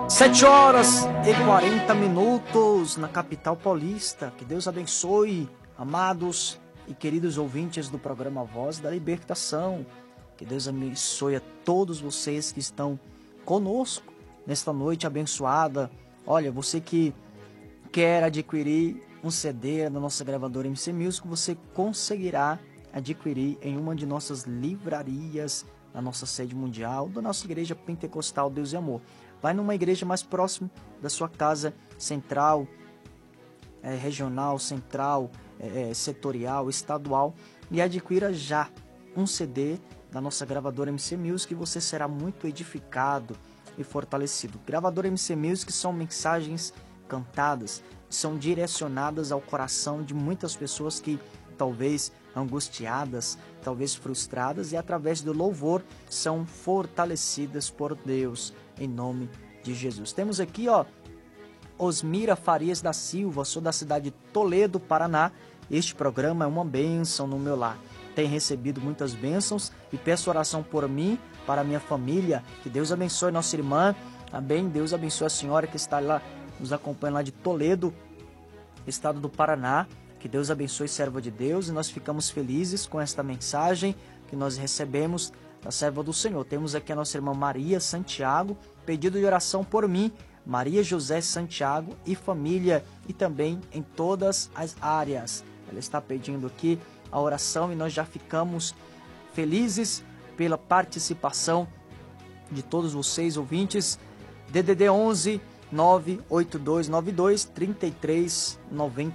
7h40 na capital paulista. Que Deus abençoe, amados e queridos ouvintes do programa Voz da Libertação. Que Deus abençoe a todos vocês que estão conosco nesta noite abençoada. Olha, você que quer adquirir um CD da nossa gravadora MC Music, você conseguirá adquirir em uma de nossas livrarias da nossa sede mundial, da nossa igreja pentecostal Deus e Amor. Vai numa igreja mais próxima da sua casa, central, regional, central, setorial, estadual, e adquira já um CD da nossa gravadora MC Music, e você será muito edificado e fortalecido. Gravadora MC Music são mensagens cantadas, são direcionadas ao coração de muitas pessoas que talvez angustiadas, talvez frustradas, e através do louvor são fortalecidas por Deus, em nome de Jesus. Temos aqui, Osmira Farias da Silva, sou da cidade de Toledo, Paraná. Este programa é uma bênção no meu lar. Tem recebido muitas bênçãos e peço oração por mim, para minha família. Que Deus abençoe nossa irmã. Amém. Deus abençoe a senhora que está lá, nos acompanha lá de Toledo, estado do Paraná. Que Deus abençoe, serva de Deus, e nós ficamos felizes com esta mensagem que nós recebemos da serva do Senhor. Temos aqui a nossa irmã Maria Santiago, pedido de oração por mim, Maria José Santiago e família, e também em todas as áreas. Ela está pedindo aqui a oração e nós já ficamos felizes pela participação de todos vocês, ouvintes. DDD 11 98292 3399.